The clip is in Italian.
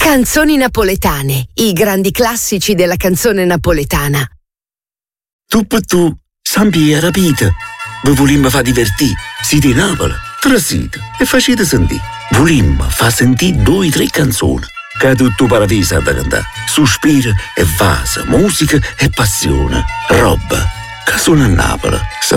Canzoni napoletane, i grandi classici della canzone napoletana. Tu per tu, Sampi e rapita. Vi volimmo fa divertire. Siete in Napoli, trasite e facete sentire. Volimmo fa sentire 2 o 3 canzoni. Che tutto paradiso ha da cantare. Sospiro e vasa, musica e passione. Roba che suona a Napoli.